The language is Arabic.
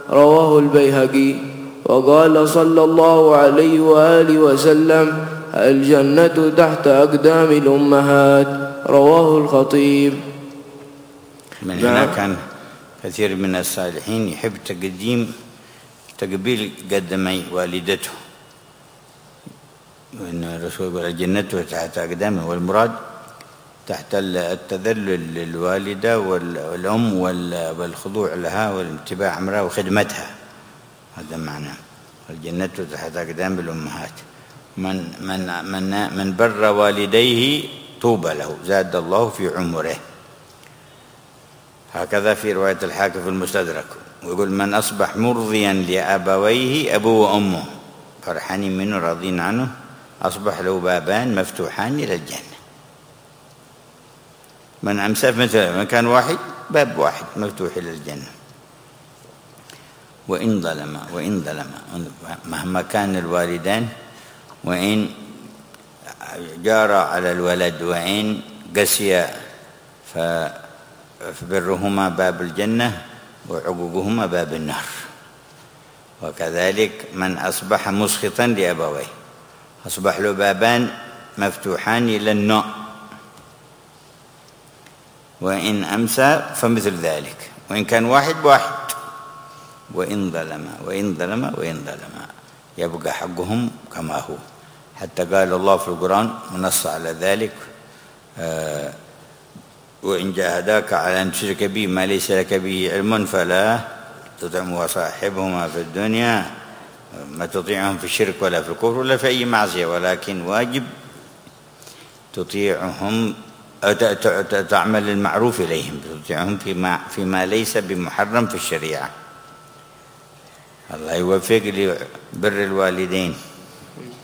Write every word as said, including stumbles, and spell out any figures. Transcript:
رواه البيهقي. وقال صلى الله عليه وآله وسلم: الجنة تحت أقدام الأمهات. رواه الخطيب. من هنا كان كثير من الصالحين يحب تقديم تقبيل قدمي والدته، وإن الرسول يقول: الجنة تحت أقدامه، والمراد تحت التذلل للوالدة والأم والخضوع لها والاتباع أمرها وخدمتها، هذا معناه الجنة تحت أقدام الأمهات. من من من من بر والديه طوبى له زاد الله في عمره. هكذا في رواية الحاكم في المستدرك، ويقول: من أصبح مرضيا لأبويه أبوه وأمه فرحانين منه راضين عنه أصبح له بابان مفتوحان إلى الجنة. من أمسى مثل من كان واحد باب واحد مفتوح إلى الجنة. وإن ظلم وإن ظلم مهما كان الوالدان، وإن جار على الولد وإن قسي فبرهما باب الجنة وعقوقهما باب النار. وكذلك من أصبح مسخطا لأبويه أصبح له بابان مفتوحان إلى النار، وإن أمسى فمثل ذلك، وإن كان واحد واحد. وإن ظلم وإن ظلم وإن ظلم يبقى حقهم كما هو، حتى قال الله في القرآن ونص على ذلك: آه وإن جاهداك على أن تشرك بي ما ليس لك به علم فلا تطعهما وصاحبهما في الدنيا، ما تطيعهم في الشرك ولا في الكفر ولا في أي معصية، ولكن واجب تطيعهم تعمل المعروف إليهم، تطيعهم فيما, فيما ليس بمحرم في الشريعة. الله يوفق لبر الوالدين.